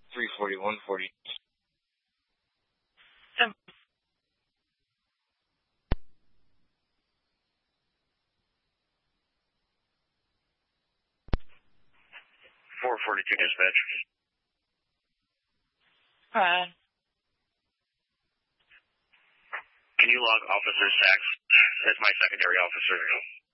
340, 140. 442 dispatch. Can you log Officer Sachs as my secondary officer?